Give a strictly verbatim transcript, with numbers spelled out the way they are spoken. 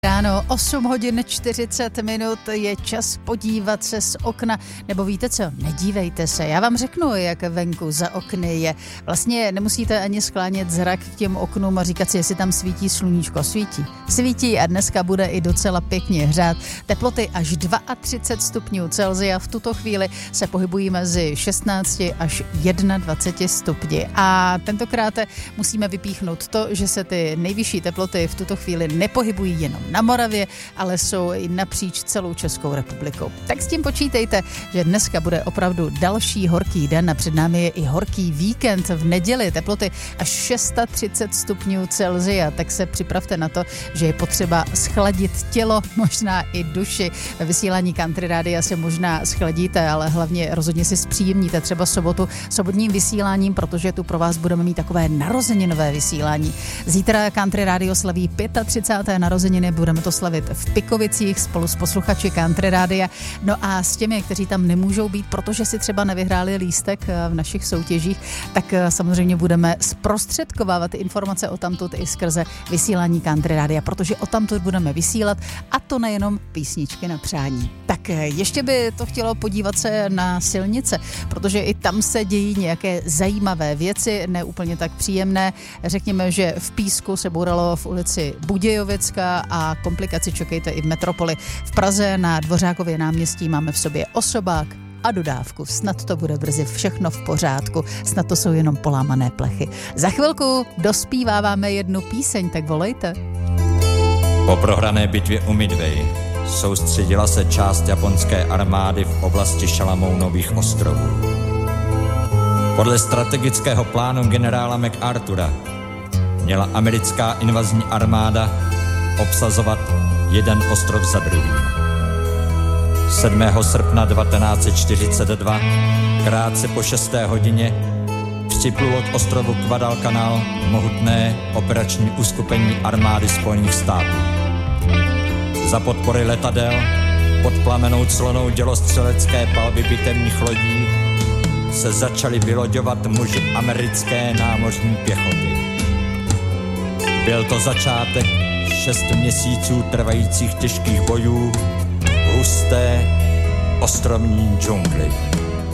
Ráno osm hodin čtyřicet minut je čas podívat se z okna, nebo víte co, nedívejte se, já vám řeknu, jak venku za okny je. Vlastně nemusíte ani sklánět zrak k těm oknům a říkat si, jestli tam svítí sluníčko. Svítí. Svítí a dneska bude i docela pěkně hřát. Teploty až třicet dva stupňů Celsia, v tuto chvíli se pohybují mezi šestnáct až dvacet jedna stupni. A tentokrát musíme vypíchnout to, že se ty nejvyšší teploty v tuto chvíli nepohybují jenom na Moravě, ale jsou i napříč celou Českou republikou. Tak s tím počítejte, že dneska bude opravdu další horký den a před námi je i horký víkend. V neděli teploty až třicet šest stupňů Celsia, tak se připravte na to, že je potřeba schladit tělo, možná i duši. Ve vysílání Country Rádia se možná schladíte, ale hlavně rozhodně si zpříjemníte třeba sobotu sobotním vysíláním, protože tu pro vás budeme mít takové narozeninové vysílání. Zítra Country Radio slaví třicáté páté narozeniny, budeme to slavit v Pikovicích spolu s posluchači Country Rádia. No a s těmi, kteří tam nemůžou být, protože si třeba nevyhráli lístek v našich soutěžích, tak samozřejmě budeme zprostředkovávat informace o tamtud i skrze vysílání Country Rádia, protože o tamtud budeme vysílat, a to nejenom písničky na přání. Tak ještě by to chtělo podívat se na silnice, protože i tam se dějí nějaké zajímavé věci, ne úplně tak příjemné. Řekněme, že v Písku se bouralo v ulici Budějovická a komplikaci čekejte i v metropoli. V Praze na Dvořákově náměstí máme v sobě osobák a dodávku. Snad to bude brzy všechno v pořádku. Snad to jsou jenom polámané plechy. Za chvilku dospíváváme jednu píseň, tak volejte. Po prohrané bitvě u Midway soustředila se část japonské armády v oblasti Šalamounových ostrovů. Podle strategického plánu generála MacArthura měla americká invazní armáda obsazovat jeden ostrov za druhým. sedmého srpna devatenáct set čtyřicet dva, krátce po šesté hodině, připlulo k ostrovu Guadalcanal mohutné operační uskupení armády Spojených států. Za podpory letadel pod plamenou clonou dělostřelecké palby bitevních lodí se začali vyloďovat muži americké námořní pěchoty. Byl to začátek šest měsíců trvajících těžkých bojů v husté ostrovní džungli.